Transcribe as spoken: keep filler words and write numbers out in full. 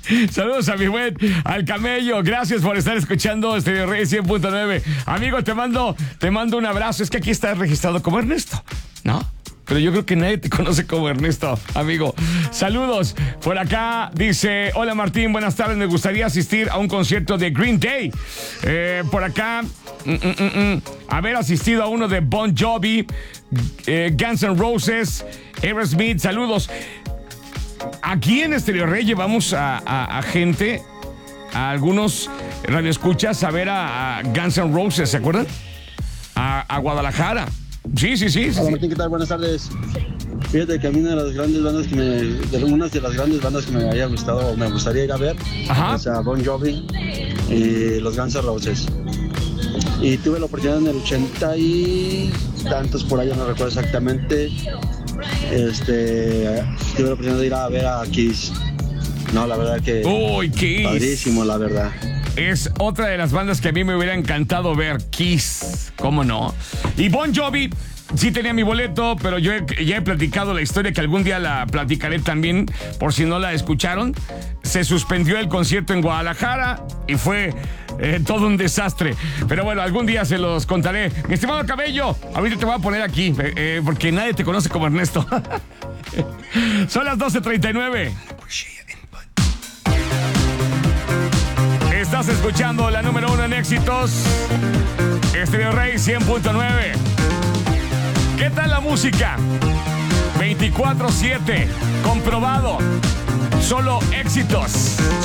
Saludos a mi buen, al camello. Gracias por estar escuchando Stereo Rey cien punto nueve. Amigo, te mando, te mando un abrazo. Es que aquí estás registrado como Ernesto, ¿no? Pero yo creo que nadie te conoce como Ernesto, amigo. Saludos. Por acá dice, hola Martín, buenas tardes. Me gustaría asistir a un concierto de Green Day. Eh, por acá, mm, mm, mm, mm, haber asistido a uno de Bon Jovi, eh, Guns N' Roses, Aerosmith. Saludos. Aquí en Stereo Rey llevamos a, a, a gente, a algunos radioescuchas, a ver a, a Guns N' Roses, ¿se acuerdan? A, a Guadalajara. Sí, sí, sí. sí Hola sí. Martín, ¿qué tal? Buenas tardes. Fíjate que a mí una de las grandes bandas que me, de algunas de las grandes bandas que me haya gustado o me gustaría ir a ver, Ajá. es a Bon Jovi y los Guns N' Roses. Y tuve la oportunidad en el ochenta y tantos por allá, no recuerdo exactamente. Este, tuve la oportunidad de ir a ver a Kiss. No, la verdad que Uy, Kiss. Padrísimo, la verdad. Es otra de las bandas que a mí me hubiera encantado ver, Kiss, ¿cómo no? Y Bon Jovi, sí tenía mi boleto, pero yo he, ya he platicado la historia, que algún día la platicaré también, por si no la escucharon. Se suspendió el concierto en Guadalajara y fue eh, todo un desastre. Pero bueno, algún día se los contaré. Mi estimado Cabello, ahorita te voy a poner aquí, eh, eh, porque nadie te conoce como Ernesto. Son las doce treinta y nueve. Estás escuchando la número uno en éxitos, Stereo Rey cien punto nueve. ¿Qué tal la música? veinticuatro siete, comprobado. Solo éxitos.